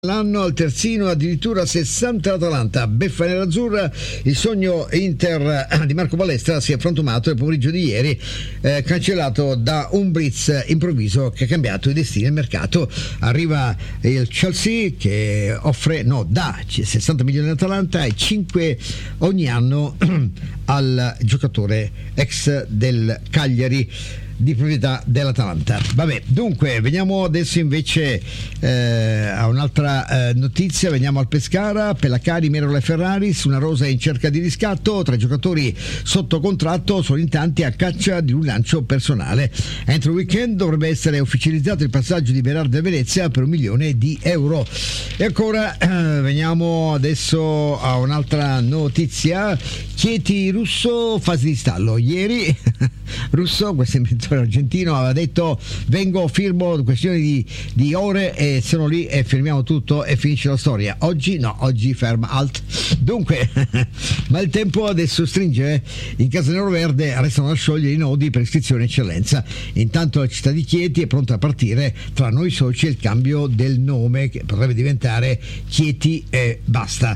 L'anno al terzino addirittura 60 l'Atalanta, beffa nerazzurra. Il sogno Inter di Marco Balestra si è frantumato il pomeriggio di ieri, cancellato da un blitz improvviso che ha cambiato i destini del mercato. Arriva il Chelsea che dà 60 milioni all'Atalanta e 5 ogni anno al giocatore ex del Cagliari di proprietà dell'Atalanta. Vabbè, dunque veniamo adesso invece a un'altra notizia. Veniamo al Pescara. Pellacari, Merola e Ferrari su una rosa in cerca di riscatto. 3 giocatori sotto contratto sono in tanti a caccia di un lancio personale. Entro il weekend dovrebbe essere ufficializzato il passaggio di Berardi a Venezia per €1 milione. E ancora veniamo adesso a un'altra notizia. Chieti Russo, fase di stallo. Ieri Russo, questo inventore argentino, aveva detto: vengo, firmo, questione di ore e sono lì e firmiamo tutto e finisce la storia. Oggi no, oggi ferma, alt. Dunque ma il tempo adesso stringe. In casa neroverde restano da sciogliere i nodi per iscrizione e eccellenza. Intanto la città di Chieti è pronta a partire tra noi soci e il cambio del nome che potrebbe diventare Chieti e basta.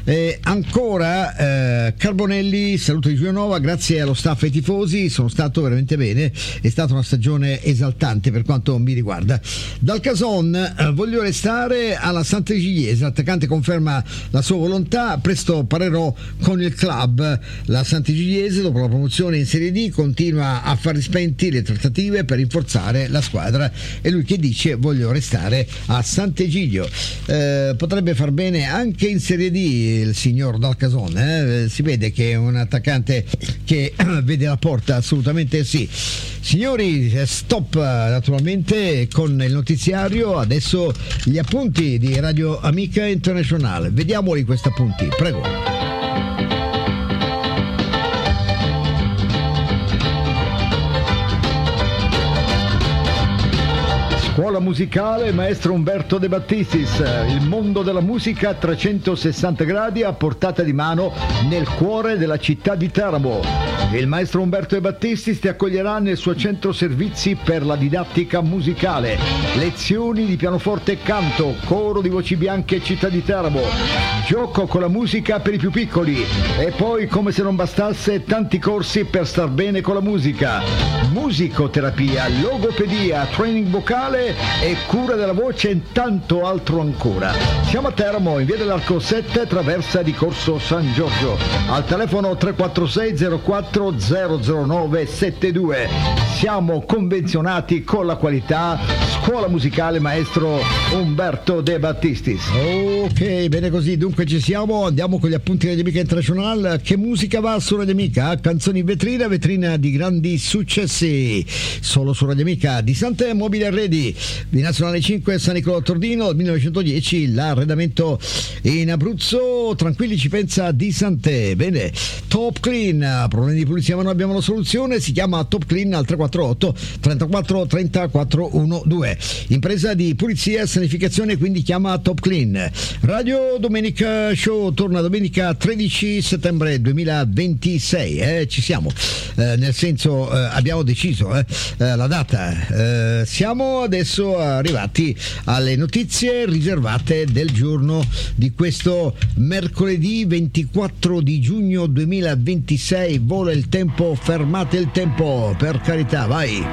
Ancora Carbonelli, saluto di Giulianova, grazie allo staff e ai tifosi, sono stato veramente bene, è stata una stagione esaltante per quanto mi riguarda. Dal Cason, voglio restare alla Sant'Egidiese, l'attaccante conferma la sua volontà, presto parlerò con il club. La Sant'Egidiese dopo la promozione in Serie D continua a far spenti le trattative per rinforzare la squadra, e lui che dice: voglio restare a Sant'Egidio. Potrebbe far bene anche in Serie D il signor Dal Cason, si vede che è un attaccante che vede la porta, assolutamente sì. Signori, stop naturalmente con il notiziario, adesso gli appunti di Radio Amica Internazionale. Vediamoli questi appunti, prego. Scuola musicale Maestro Umberto De Battistis, il mondo della musica a 360 gradi a portata di mano nel cuore della città di Teramo. Il maestro Umberto De Battistis ti accoglierà nel suo centro servizi per la didattica musicale, lezioni di pianoforte e canto, coro di voci bianche città di Teramo, gioco con la musica per i più piccoli e poi, come se non bastasse, tanti corsi per star bene con la musica, musicoterapia, logopedia, training vocale e cura della voce e tanto altro ancora. Siamo a Teramo, in via dell'Arco 7, traversa di Corso San Giorgio, al telefono 346 04 009 72. Siamo convenzionati con la qualità. Scuola musicale Maestro Umberto De Battistis. Ok, bene così, dunque ci siamo, andiamo con gli appunti di Radio Amica Internazionale. Che musica va su Radio Amica? Canzoni in vetrina di grandi successi, solo su Radio Amica. Di Sante Mobile Arredi, di Nazionale 5 San Nicolò Tordino, dal 1910 l'arredamento in Abruzzo, tranquilli ci pensa Di Sante. Bene, Top Clean, problemi di pulizia ma noi abbiamo la soluzione, si chiama Top Clean al 348 34 30 412. Impresa di pulizia e sanificazione, quindi chiama Top Clean. Radio Domenica Show torna domenica 13 settembre 2026, ci siamo, nel senso abbiamo deciso la data. Siamo adesso arrivati alle notizie riservate del giorno di questo mercoledì 24 di giugno 2026. Vola il tempo, fermate il tempo, per carità, vai.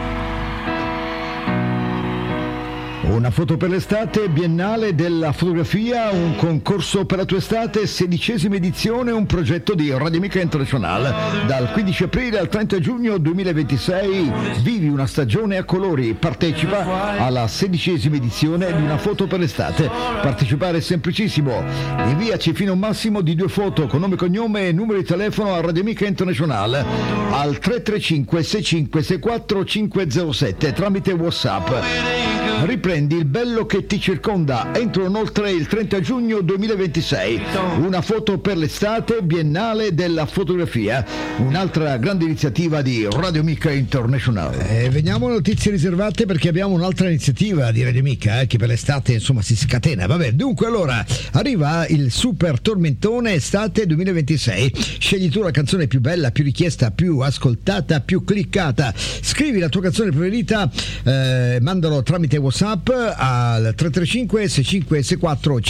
Una foto per l'estate, Biennale della fotografia, un concorso per la tua estate, 16ª edizione, un progetto di Radio Amica Internazionale. Dal 15 aprile al 30 giugno 2026 vivi una stagione a colori, partecipa alla 16ª edizione di Una foto per l'estate. Partecipare è semplicissimo, inviaci fino a un massimo di 2 foto con nome, cognome e numero di telefono a Radio Amica Internazionale al 335 6564 507 tramite WhatsApp. Riprendi il bello che ti circonda entro inoltre il 30 giugno 2026. Una foto per l'estate, Biennale della fotografia, un'altra grande iniziativa di Radio Amica Internazionale. Veniamo a notizie riservate perché abbiamo un'altra iniziativa di Radio Amica che per l'estate insomma si scatena. Vabbè, dunque allora arriva il super tormentone estate 2026. Scegli tu la canzone più bella, più richiesta, più ascoltata, più cliccata. Scrivi la tua canzone preferita, mandalo tramite WhatsApp al 335 65 64